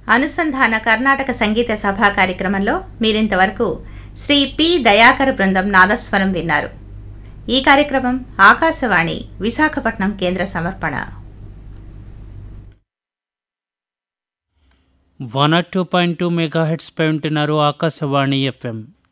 అనుసంధాన కర్ణాటక సంగీత సభా కార్యక్రమంలో మీరింతవరకు శ్రీ పి దయాకర బృందం నాదస్వరం విన్నారు. ఈ కార్యక్రమం ఆకాశవాణి విశాఖపట్నం కేంద్ర సమర్పణ. 102.2 మెగాహెర్ట్జ్ పై ఉంటున్నారు ఆకాశవాణి FM.